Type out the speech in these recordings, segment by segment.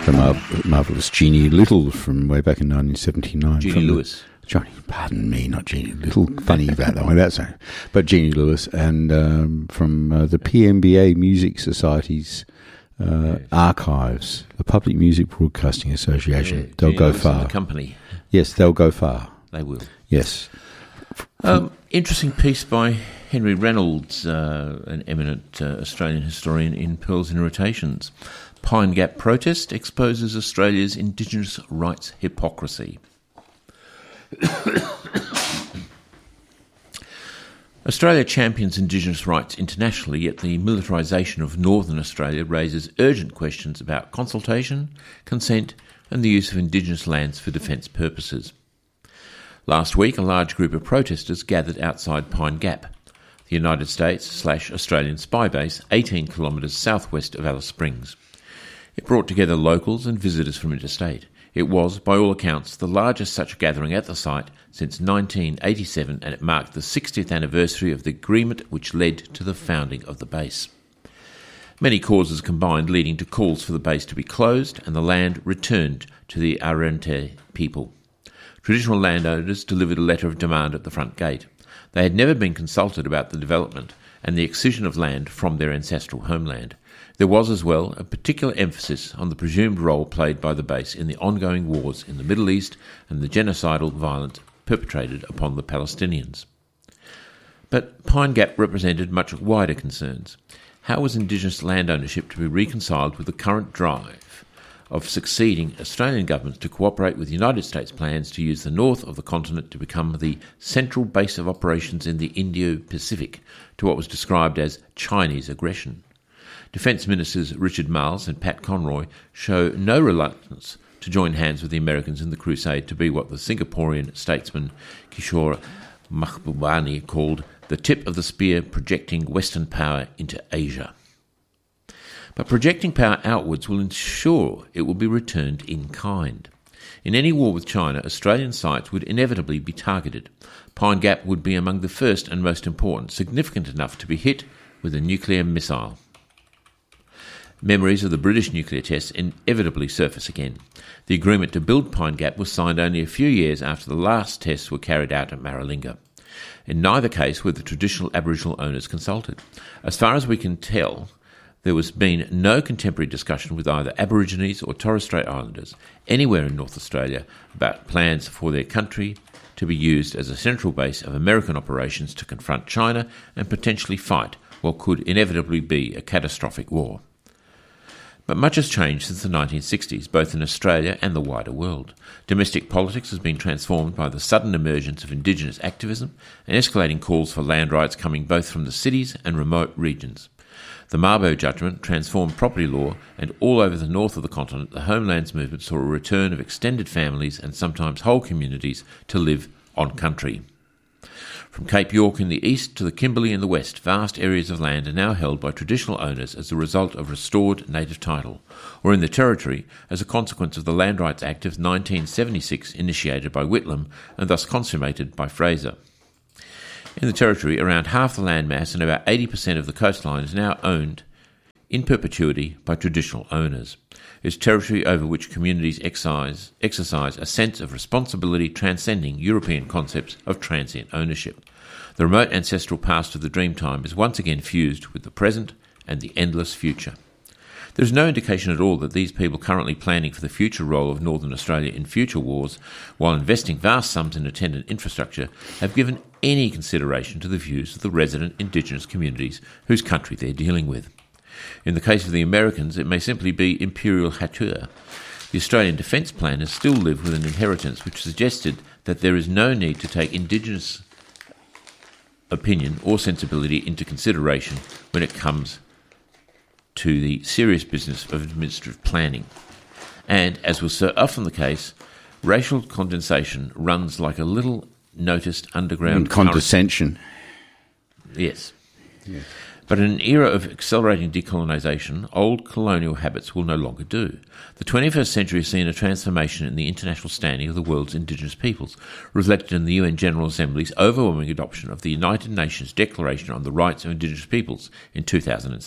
the marvellous Jeannie Little from way back in 1979. Jeannie Lewis. Pardon me, not Jeannie Little. Funny about that one. That's right. But Jeannie Lewis, and from the PMBA Music Society's archives, the Public Music Broadcasting Association. Yeah, they'll Jeannie go Lewis far. and the company. Yes, they'll go far. They will. Yes. Interesting piece by Henry Reynolds, an eminent Australian historian, in Pearls and Irritations. Pine Gap protest exposes Australia's Indigenous rights hypocrisy. Australia champions Indigenous rights internationally, yet the militarisation of Northern Australia raises urgent questions about consultation, consent and the use of Indigenous lands for defence purposes. Last week, a large group of protesters gathered outside Pine Gap, the United States/Australian spy base 18 kilometres southwest of Alice Springs. It brought together locals and visitors from interstate. It was, by all accounts, the largest such gathering at the site since 1987, and it marked the 60th anniversary of the agreement which led to the founding of the base. Many causes combined, leading to calls for the base to be closed and the land returned to the Arrernte people. Traditional landowners delivered a letter of demand at the front gate. They had never been consulted about the development and the excision of land from their ancestral homeland. There was as well a particular emphasis on the presumed role played by the base in the ongoing wars in the Middle East and the genocidal violence perpetrated upon the Palestinians. But Pine Gap represented much wider concerns. How was Indigenous land ownership to be reconciled with the current drive of succeeding Australian governments to cooperate with United States plans to use the north of the continent to become the central base of operations in the Indo-Pacific to what was described as Chinese aggression? Defence Ministers Richard Marles and Pat Conroy show no reluctance to join hands with the Americans in the crusade to be what the Singaporean statesman Kishore Mahbubani called the tip of the spear projecting Western power into Asia. But projecting power outwards will ensure it will be returned in kind. In any war with China, Australian sites would inevitably be targeted. Pine Gap would be among the first and most important, significant enough to be hit with a nuclear missile. Memories of the British nuclear tests inevitably surface again. The agreement to build Pine Gap was signed only a few years after the last tests were carried out at Maralinga. In neither case were the traditional Aboriginal owners consulted. As far as we can tell, there has been no contemporary discussion with either Aborigines or Torres Strait Islanders anywhere in North Australia about plans for their country to be used as a central base of American operations to confront China and potentially fight what could inevitably be a catastrophic war. But much has changed since the 1960s, both in Australia and the wider world. Domestic politics has been transformed by the sudden emergence of Indigenous activism and escalating calls for land rights coming both from the cities and remote regions. The Mabo judgment transformed property law, and all over the north of the continent, the Homelands movement saw a return of extended families and sometimes whole communities to live on country. From Cape York in the east to the Kimberley in the west, vast areas of land are now held by traditional owners as a result of restored native title, or in the Territory as a consequence of the Land Rights Act of 1976 initiated by Whitlam and thus consummated by Fraser. In the Territory, around half the landmass and about 80% of the coastline is now owned in perpetuity by traditional owners. It's territory over which communities exercise a sense of responsibility transcending European concepts of transient ownership. The remote ancestral past of the Dreamtime is once again fused with the present and the endless future. There is no indication at all that these people currently planning for the future role of Northern Australia in future wars, while investing vast sums in attendant infrastructure, have given any consideration to the views of the resident Indigenous communities whose country they're dealing with. In the case of the Americans, it may simply be imperial hauteur. The Australian Defence Plan has still lived with an inheritance which suggested that there is no need to take Indigenous opinion or sensibility into consideration when it comes to the serious business of administrative planning. And, as was so often the case, racial condensation runs like a little noticed underground condescension. Yes. But in an era of accelerating decolonisation, old colonial habits will no longer do. The 21st century has seen a transformation in the international standing of the world's Indigenous peoples, reflected in the UN General Assembly's overwhelming adoption of the United Nations Declaration on the Rights of Indigenous Peoples in 2007.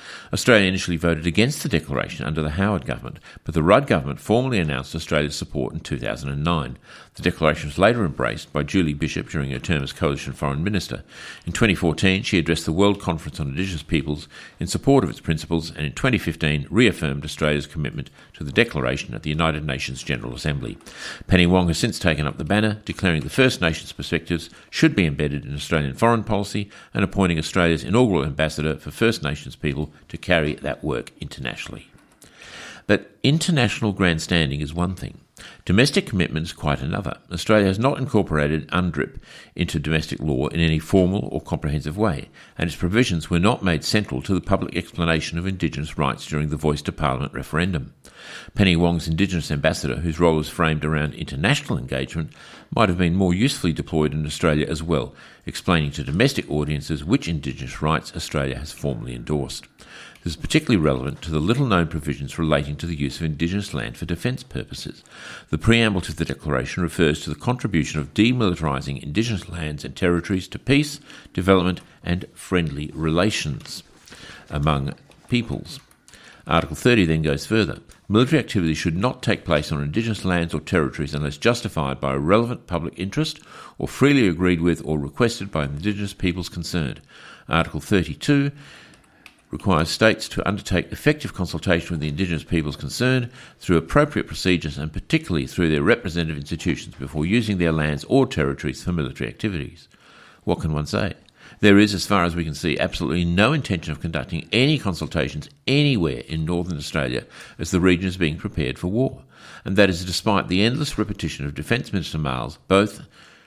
Australia initially voted against the declaration under the Howard government, but the Rudd government formally announced Australia's support in 2009. The declaration was later embraced by Julie Bishop during her term as Coalition Foreign Minister. In 2014, she addressed the World Conference on Indigenous Peoples in support of its principles, and in 2015 reaffirmed Australia's commitment to the declaration at the United Nations General Assembly. Penny Wong has since taken up the banner, declaring the First Nations perspectives should be embedded in Australian foreign policy and appointing Australia's inaugural ambassador for First Nations people to carry that work internationally. But international grandstanding is one thing. Domestic commitment is quite another. Australia has not incorporated UNDRIP into domestic law in any formal or comprehensive way, and its provisions were not made central to the public explanation of Indigenous rights during the Voice to Parliament referendum. Penny Wong's Indigenous ambassador, whose role is framed around international engagement, might have been more usefully deployed in Australia as well, explaining to domestic audiences which Indigenous rights Australia has formally endorsed. This is particularly relevant to the little-known provisions relating to the use of Indigenous land for defence purposes. The preamble to the Declaration refers to the contribution of demilitarising Indigenous lands and territories to peace, development and friendly relations among peoples. Article 30 then goes further. Military activity should not take place on Indigenous lands or territories unless justified by a relevant public interest or freely agreed with or requested by Indigenous peoples concerned. Article 32 requires states to undertake effective consultation with the Indigenous peoples concerned through appropriate procedures and particularly through their representative institutions before using their lands or territories for military activities. What can one say? There is, as far as we can see, absolutely no intention of conducting any consultations anywhere in Northern Australia as the region is being prepared for war. And that is despite the endless repetition of Defence Minister Miles, both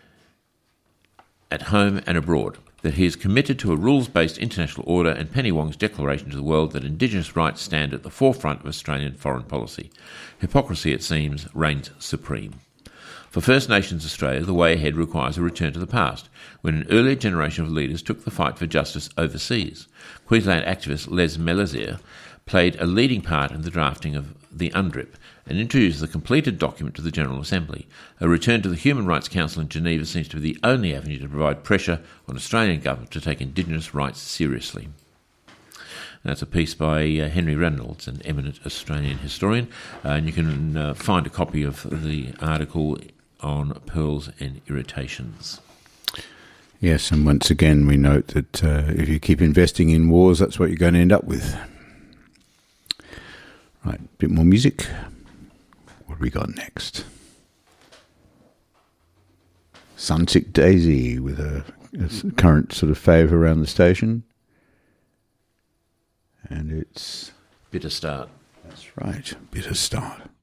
at home and abroad, that he is committed to a rules-based international order, and Penny Wong's declaration to the world that Indigenous rights stand at the forefront of Australian foreign policy. Hypocrisy, it seems, reigns supreme. For First Nations Australia, the way ahead requires a return to the past, when an earlier generation of leaders took the fight for justice overseas. Queensland activist Les Melizier played a leading part in the drafting of the UNDRIP and introduced the completed document to the General Assembly. A return to the Human Rights Council in Geneva seems to be the only avenue to provide pressure on Australian government to take Indigenous rights seriously. That's a piece by Henry Reynolds, an eminent Australian historian, and you can find a copy of the article on pearls and irritations. Yes, and once again we note that if you keep investing in wars, that's what you're going to end up with. Right, a bit more music. What have we got next? Sunset Daisy with a current sort of fave around the station. And it's... Bitter Start. That's right, Bitter Start.